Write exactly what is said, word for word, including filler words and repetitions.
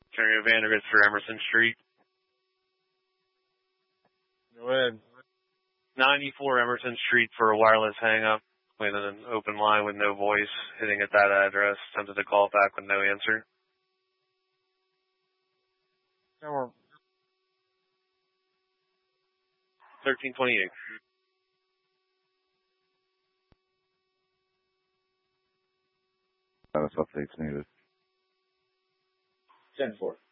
Terry Vandergrift for Emerson Street. Go ahead. ninety-four Emerson Street for a wireless hang-up with an open line with no voice, hitting at that address. Attempted to call back with no answer. Number thirteen twenty-eight. Status updates needed. ten four.